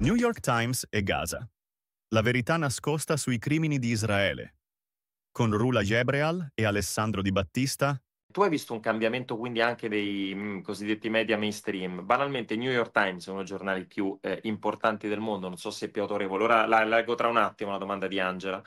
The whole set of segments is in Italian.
New York Times e Gaza. La verità nascosta sui crimini di Israele. Con Rula Jebreal e Alessandro Di Battista. Tu hai visto un cambiamento quindi anche dei cosiddetti media mainstream. Banalmente, New York Times è uno dei giornali più importanti del mondo, non so se è più autorevole. Ora la leggo tra un attimo la domanda di Angela.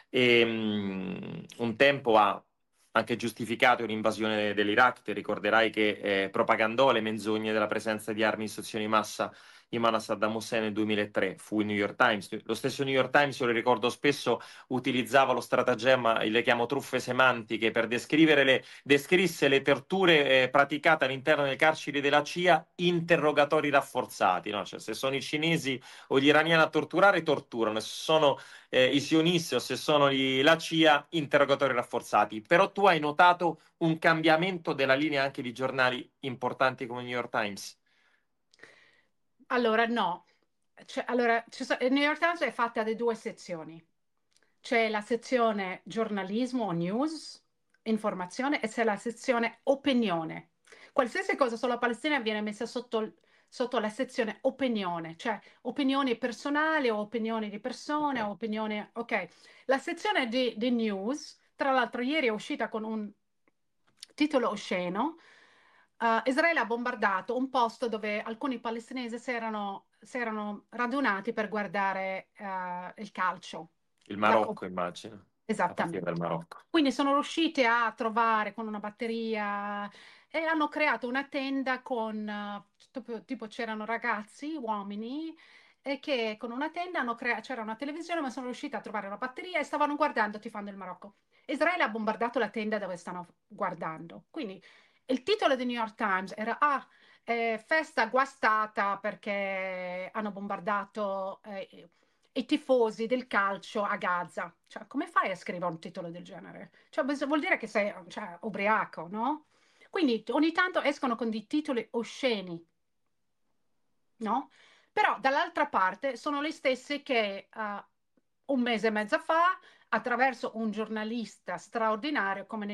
Un tempo ha anche giustificato l'invasione dell'Iraq. Ti ricorderai che propagandò le menzogne della presenza di armi in istruzioni di massa in mano a Saddam Hussein nel 2003. Fu il New York Times. Lo stesso New York Times, io lo ricordo spesso, utilizzava lo stratagemma, le chiamo truffe semantiche, per descrisse le torture praticate all'interno delle carceri della CIA, interrogatori rafforzati, no? Cioè, se sono i cinesi o gli iraniani a torturare, torturano, se sono i sionisti o se sono la CIA, interrogatori rafforzati. Però tu hai notato un cambiamento della linea anche di giornali importanti come il New York Times? Allora, no. Il New York Times è fatta di due sezioni. C'è la sezione giornalismo o news, informazione, e c'è la sezione opinione. Qualsiasi cosa sulla Palestina viene messa sotto la sezione opinione, cioè opinioni personali o opinioni di persone, o opinioni... Ok, la sezione di news, tra l'altro ieri è uscita con un titolo osceno. Israele ha bombardato un posto dove alcuni palestinesi si erano radunati per guardare il calcio. Il La Marocco, immagino, a partire dal Esattamente. Marocco. Quindi sono riusciti a trovare con una batteria e hanno creato una tenda con, tipo c'erano ragazzi, uomini, e che con una tenda c'era una televisione, ma sono riusciti a trovare una batteria e stavano guardando, tifando il Marocco. Israele ha bombardato la tenda dove stanno guardando. Quindi il titolo del New York Times era festa guastata perché hanno bombardato i tifosi del calcio a Gaza. Cioè, come fai a scrivere un titolo del genere? Cioè, vuol dire che sei, cioè, ubriaco, no? Quindi ogni tanto escono con dei titoli osceni, no? Però dall'altra parte sono le stesse che un mese e mezzo fa, attraverso un giornalista straordinario come